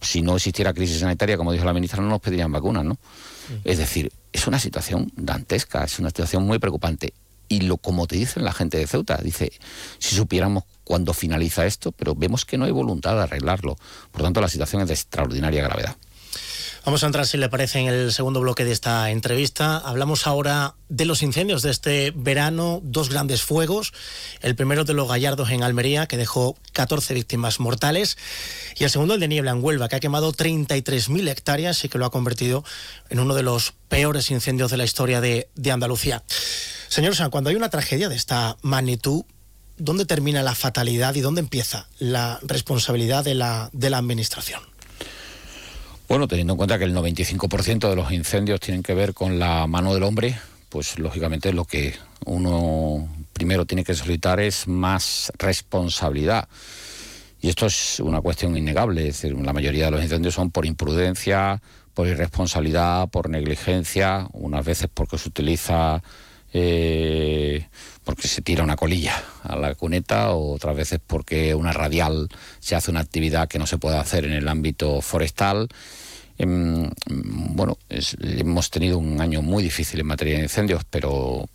si no existiera crisis sanitaria, como dijo la ministra, no nos pedirían vacunas, ¿no? Es decir, es una situación dantesca, es una situación muy preocupante. Y como te dicen la gente de Ceuta, dice, si supiéramos cuándo finaliza esto, pero vemos que no hay voluntad de arreglarlo. Por tanto, la situación es de extraordinaria gravedad. Vamos a entrar, si le parece, en el segundo bloque de esta entrevista. Hablamos ahora de los incendios de este verano, 2 grandes fuegos. El primero de Los Gallardos en Almería, que dejó 14 víctimas mortales. Y el segundo, el de Niebla en Huelva, que ha quemado 33.000 hectáreas y que lo ha convertido en uno de los peores incendios de la historia de Andalucía. Señor Sanz, cuando hay una tragedia de esta magnitud, ¿dónde termina la fatalidad y dónde empieza la responsabilidad de la administración? Bueno, teniendo en cuenta que el 95% de los incendios tienen que ver con la mano del hombre, pues lógicamente lo que uno primero tiene que solicitar es más responsabilidad. Y esto es una cuestión innegable, es decir, la mayoría de los incendios son por imprudencia, por irresponsabilidad, por negligencia, unas veces porque se utiliza... porque se tira una colilla a la cuneta, o otras veces porque una radial se hace una actividad que no se puede hacer en el ámbito forestal. Bueno, hemos tenido un año muy difícil en materia de incendios, pero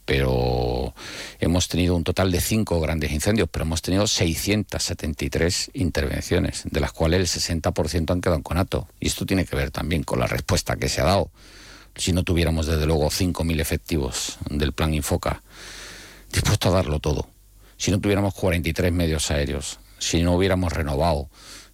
hemos tenido un total de 5 grandes incendios, pero hemos tenido 673 intervenciones, de las cuales el 60% han quedado en conato. Y esto tiene que ver también con la respuesta que se ha dado. Si no tuviéramos, desde luego, 5.000 efectivos del Plan Infoca dispuestos a darlo todo, si no tuviéramos 43 medios aéreos, si no hubiéramos renovado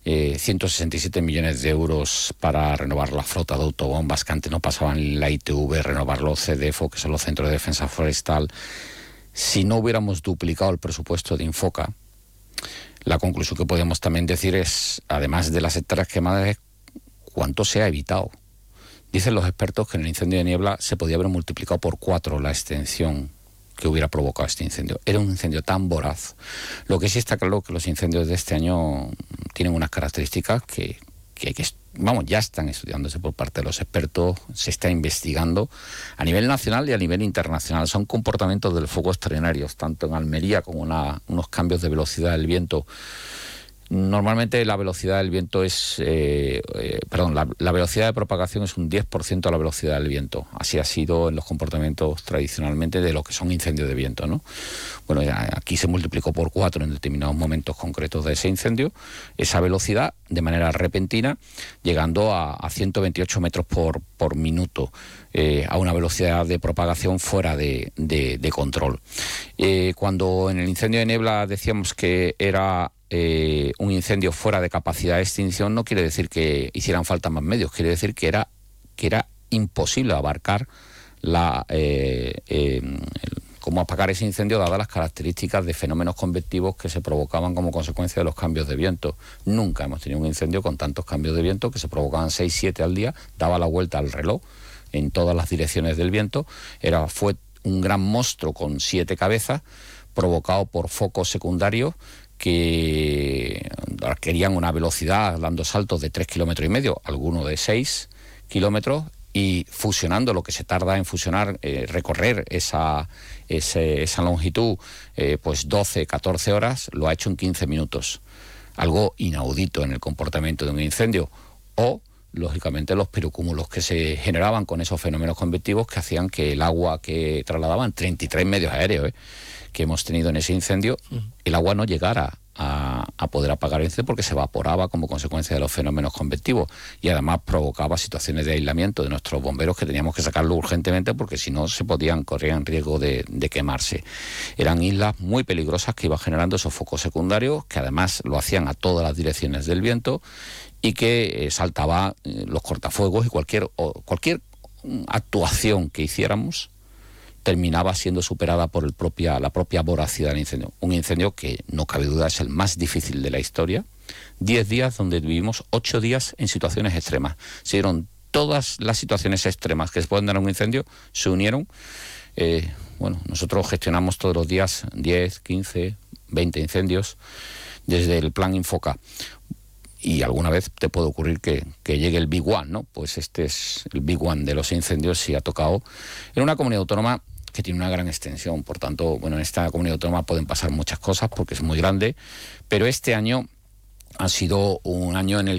167 millones de euros para renovar la flota de autobombas que antes no pasaban la ITV, renovar los CDFO, que son los Centros de Defensa Forestal, si no hubiéramos duplicado el presupuesto de Infoca, la conclusión que podemos también decir es, además de las hectáreas quemadas, es cuánto se ha evitado. Dicen los expertos que en el incendio de Niebla se podía haber multiplicado por 4 la extensión que hubiera provocado este incendio. Era un incendio tan voraz. Lo que sí está claro que los incendios de este año tienen unas características que ya están estudiándose por parte de los expertos, se está investigando a nivel nacional y a nivel internacional. Son comportamientos del fuego extraordinarios, tanto en Almería como unos cambios de velocidad del viento. Normalmente la velocidad del viento es... la velocidad de propagación es un 10% a la velocidad del viento. Así ha sido en los comportamientos tradicionalmente de lo que son incendios de viento, ¿no? Bueno, aquí se multiplicó por 4 en determinados momentos concretos de ese incendio, esa velocidad de manera repentina, llegando a 128 metros por minuto, a una velocidad de propagación fuera de control. Cuando en el incendio de Niebla decíamos que era... un incendio fuera de capacidad de extinción, no quiere decir que hicieran falta más medios, quiere decir que era imposible abarcar cómo apagar ese incendio dadas las características de fenómenos convectivos que se provocaban como consecuencia de los cambios de viento. Nunca hemos tenido un incendio con tantos cambios de viento, que se provocaban 6, 7 al día, daba la vuelta al reloj en todas las direcciones del viento. Fue un gran monstruo con 7 cabezas, provocado por focos secundarios que querían una velocidad dando saltos de 3,5 kilómetros, alguno de 6 kilómetros, y fusionando lo que se tarda en fusionar, recorrer esa longitud, pues 12, 14 horas, lo ha hecho en 15 minutos. Algo inaudito en el comportamiento de un incendio. O, lógicamente, los pirocúmulos que se generaban con esos fenómenos convectivos que hacían que el agua que trasladaban, 33 medios aéreos, que hemos tenido en ese incendio, el agua no llegara a poder apagar el incendio porque se evaporaba como consecuencia de los fenómenos convectivos, y además provocaba situaciones de aislamiento de nuestros bomberos que teníamos que sacarlo urgentemente porque si no corrían riesgo de quemarse. Eran islas muy peligrosas que iban generando esos focos secundarios, que además lo hacían a todas las direcciones del viento, y que saltaba los cortafuegos, y cualquier actuación que hiciéramos terminaba siendo superada por la propia voracidad del incendio. Un incendio que, no cabe duda, es el más difícil de la historia. 10 días donde vivimos 8 días en situaciones extremas. Se dieron todas las situaciones extremas que se pueden dar en un incendio, se unieron. Nosotros gestionamos todos los días 10, 15, 20 incendios desde el Plan Infoca. Y alguna vez te puede ocurrir que llegue el Big One, ¿no? Pues este es el Big One de los incendios, y ha tocado en una comunidad autónoma que tiene una gran extensión. Por tanto, en esta comunidad autónoma pueden pasar muchas cosas porque es muy grande, pero este año ha sido un año en el